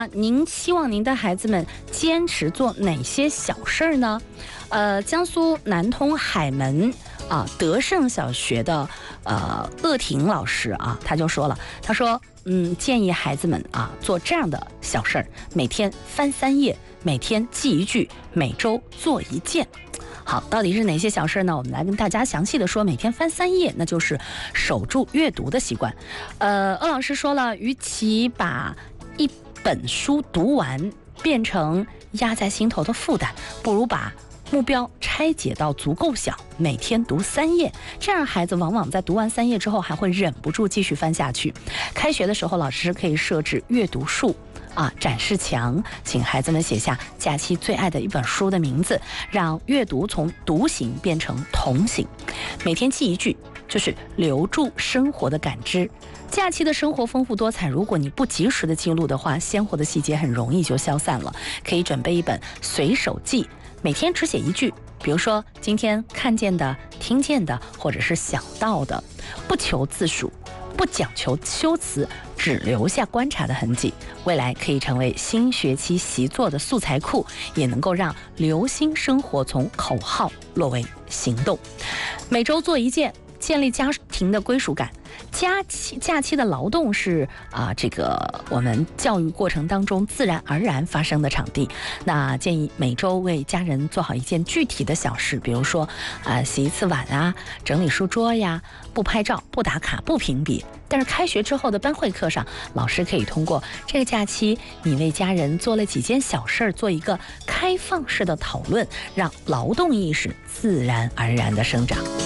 您希望您的孩子们坚持做哪些小事儿呢？江苏南通海门德胜小学的鄂婷老师他就说了，他说建议孩子们做这样的小事儿，每天翻3页，每天记一句，每周做1件。好，到底是哪些小事呢？我们来跟大家详细的说。每天翻3页，那就是守住阅读的习惯。鄂老师说了，与其把一本书读完变成压在心头的负担，不如把目标拆解到足够小，每天读3页，这样孩子往往在读完3页之后还会忍不住继续翻下去。开学的时候，老师可以设置阅读树展示墙，请孩子们写下假期最爱的一本书的名字，让阅读从独行变成同行。每天记一句，就是留住生活的感知。假期的生活丰富多彩，如果你不及时的记录的话，鲜活的细节很容易就消散了。可以准备一本随手记，每天只写1句，比如说今天看见的、听见的，或者是想到的，不求字数，不讲求修辞，只留下观察的痕迹。未来可以成为新学期习作的素材库，也能够让留心生活从口号落为行动。每周做1件，建立家庭的归属感。假期的劳动是这个我们教育过程当中自然而然发生的场地。那建议每周为家人做好1件具体的小事，比如说洗1次碗整理书桌呀，不拍照，不打卡，不评比。但是开学之后的班会课上，老师可以通过这个假期你为家人做了几件小事，做一个开放式的讨论，让劳动意识自然而然的生长。